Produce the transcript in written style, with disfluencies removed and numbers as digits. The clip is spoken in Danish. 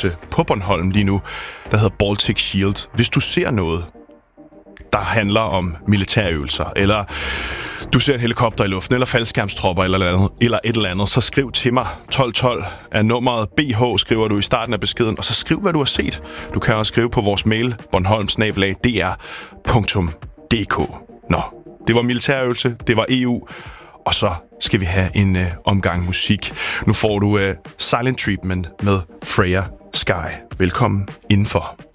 øvelse på Bornholm lige nu, der hedder Baltic Shield. Hvis du ser noget, der handler om militærøvelser, eller du ser en helikopter i luften, eller faldskærmstropper, eller et eller andet, så skriv til mig. 1212 er nummeret. BH skriver du i starten af beskeden, og så skriv, hvad du har set. Du kan også skrive på vores mail, bornholm@dr.dk. Nå, det var militærøvelse, det var EU, og så skal vi have en omgang musik. Nu får du Silent Treatment med Freya Sky. Velkommen indenfor.